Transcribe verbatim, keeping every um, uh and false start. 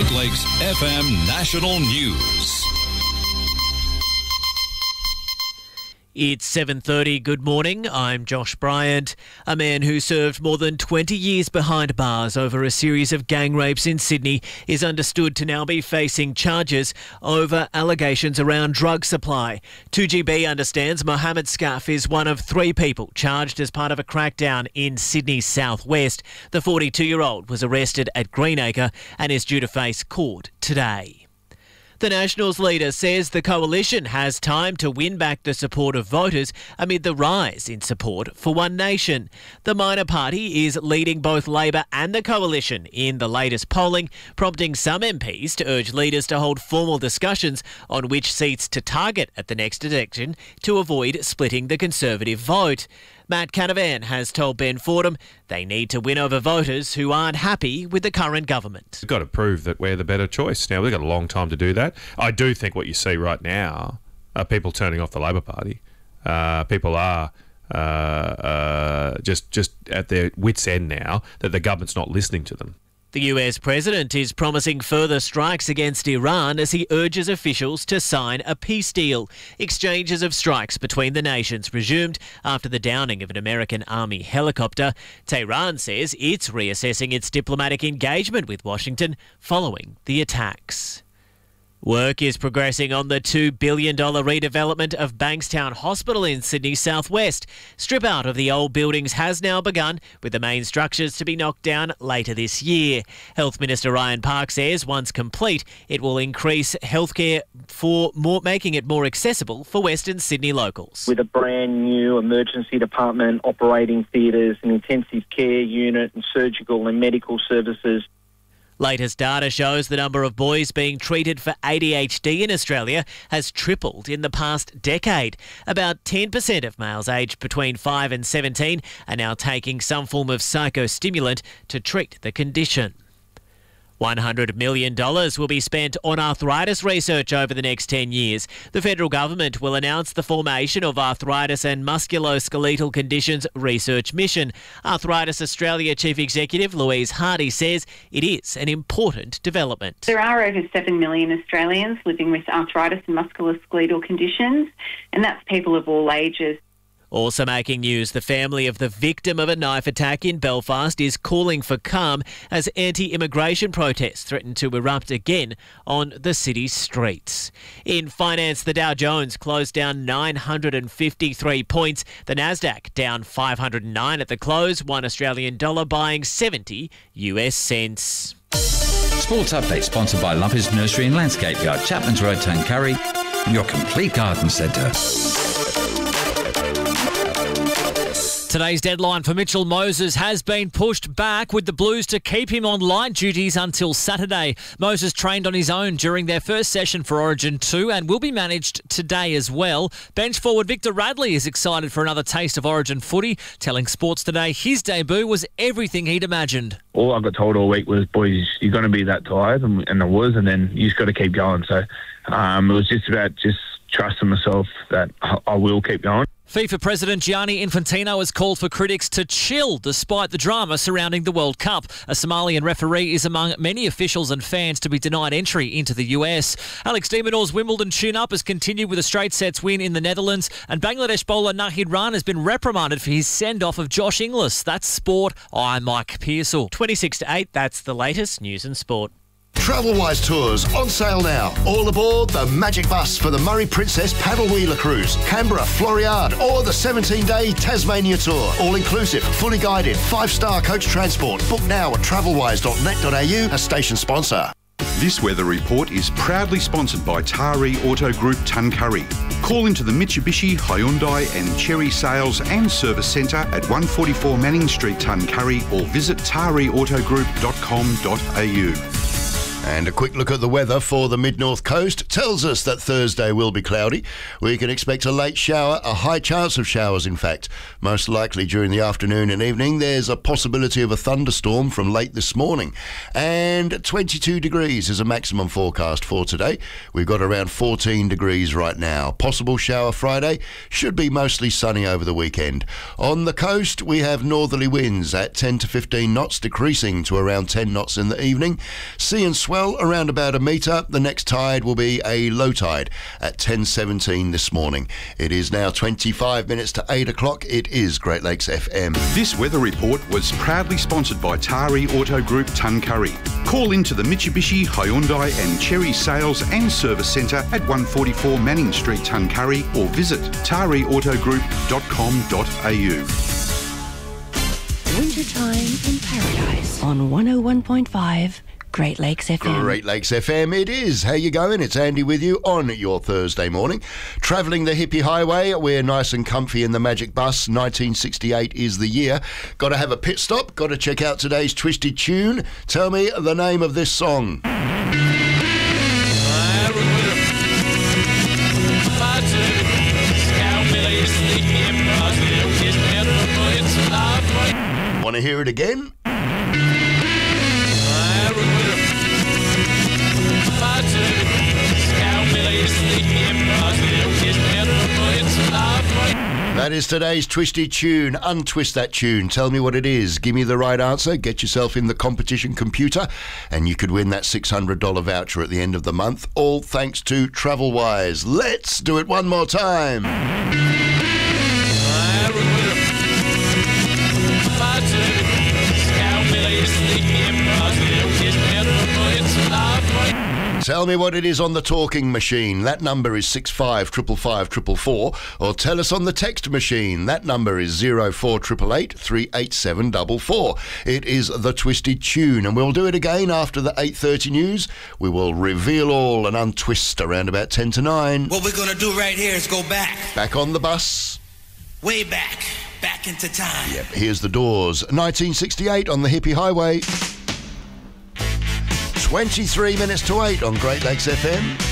Great Lakes F M National News. It's seven thirty. Good morning. I'm Josh Bryant. A man who served more than twenty years behind bars over a series of gang rapes in Sydney is understood to now be facing charges over allegations around drug supply. two G B understands Mohammed Scaff is one of three people charged as part of a crackdown in Sydney's southwest. The forty-two-year-old was arrested at Greenacre and is due to face court today. The Nationals leader says the coalition has time to win back the support of voters amid the rise in support for One Nation. The minor party is leading both Labor and the coalition in the latest polling, prompting some M Ps to urge leaders to hold formal discussions on which seats to target at the next election to avoid splitting the Conservative vote. Matt Canavan has told Ben Fordham they need to win over voters who aren't happy with the current government. We've got to prove that we're the better choice. Now, we've got a long time to do that. I do think what you see right now are people turning off the Labor Party. Uh, people are uh, uh, just, just at their wits' end now that the government's not listening to them. The U S president is promising further strikes against Iran as he urges officials to sign a peace deal. Exchanges of strikes between the nations resumed after the downing of an American Army helicopter. Tehran says it's reassessing its diplomatic engagement with Washington following the attacks. Work is progressing on the two billion dollars redevelopment of Bankstown Hospital in Sydney's southwest. Strip out of the old buildings has now begun, with the main structures to be knocked down later this year. Health Minister Ryan Park says once complete, it will increase healthcare for more, making it more accessible for Western Sydney locals. With a brand new emergency department, operating theatres, an intensive care unit and surgical and medical services. Latest data shows the number of boys being treated for A D H D in Australia has tripled in the past decade. About ten percent of males aged between five and seventeen are now taking some form of psychostimulant to treat the condition. one hundred million dollars will be spent on arthritis research over the next ten years. The federal government will announce the formation of Arthritis and Musculoskeletal Conditions Research Mission. Arthritis Australia Chief Executive Louise Hardy says it is an important development. There are over seven million Australians living with arthritis and musculoskeletal conditions, and that's people of all ages. Also making news, the family of the victim of a knife attack in Belfast is calling for calm as anti-immigration protests threaten to erupt again on the city's streets. In finance, the Dow Jones closed down nine hundred fifty-three points. The Nasdaq down five hundred nine at the close, one Australian dollar buying seventy U S cents. Sports Update sponsored by Lumpers Nursery and Landscape Yard, Chapman's Road, Tuncurry, your complete garden centre. Today's deadline for Mitchell Moses has been pushed back, with the Blues to keep him on line duties until Saturday. Moses trained on his own during their first session for Origin two and will be managed today as well. Bench forward Victor Radley is excited for another taste of Origin footy, telling Sports Today his debut was everything he'd imagined. All I got told all week was, boys, you're going to be that tired, and, and I was, and then you just got to keep going. So um, it was just about just trusting myself that I, I will keep going. FIFA President Gianni Infantino has called for critics to chill despite the drama surrounding the World Cup. A Somalian referee is among many officials and fans to be denied entry into the U S. Alex de Minaur's Wimbledon tune-up has continued with a straight sets win in the Netherlands, and Bangladesh bowler Nahid Rana has been reprimanded for his send-off of Josh Inglis. That's sport. I'm Mike Pearsall. twenty-six to eight, that's the latest news and sport. Travelwise Tours on sale now. All aboard the Magic Bus for the Murray Princess Paddle Wheeler Cruise, Canberra, Floriade, or the seventeen-day Tasmania Tour. All inclusive, fully guided, five-star coach transport. Book now at travelwise dot net dot a u, a station sponsor. This weather report is proudly sponsored by Taree Auto Group Tuncurry. Call into the Mitsubishi, Hyundai and Chery Sales and Service Centre at one forty-four Manning Street, Tuncurry, or visit taree auto group dot com dot a u. And a quick look at the weather for the mid-north coast tells us that Thursday will be cloudy. We can expect a late shower, a high chance of showers in fact. Most likely during the afternoon and evening. There's a possibility of a thunderstorm from late this morning. And twenty-two degrees is a maximum forecast for today. We've got around fourteen degrees right now. Possible shower Friday, should be mostly sunny over the weekend. On the coast we have northerly winds at ten to fifteen knots, decreasing to around ten knots in the evening. Sea and swell Well, around about a metre. The next tide will be a low tide at ten seventeen this morning. It is now twenty-five minutes to eight o'clock. It is Great Lakes F M. This weather report was proudly sponsored by Tari Auto Group Tuncurry. Call into the Mitsubishi, Hyundai and Cherry Sales and Service Centre at one forty-four Manning Street, Tuncurry, or visit tari auto group dot com dot a u. Wintertime in Paradise on one oh one point five Great Lakes F M. Great Lakes F M it is. How you going? It's Andy with you on your Thursday morning. Travelling the hippie highway, we're nice and comfy in the Magic Bus. nineteen sixty-eight is the year. Got to have a pit stop. Got to check out today's twisty tune. Tell me the name of this song. Want to hear it again? That is today's twisty tune. Untwist that tune. Tell me what it is. Give me the right answer. Get yourself in the competition computer and you could win that six hundred dollars voucher at the end of the month. All thanks to TravelWise. Let's do it one more time. Tell me what it is on the talking machine. That number is six five five five five four four. Or tell us on the text machine. That number is zero four eight eight eight, three eight seven four four. It is the Twisted Tune, and we'll do it again after the eight thirty news. We will reveal all and untwist around about ten to nine. What we're going to do right here is go back. Back on the bus. Way back. Back into time. Yep, here's the Doors. nineteen sixty-eight on the hippie highway. twenty-three minutes to eight on Great Lakes F M.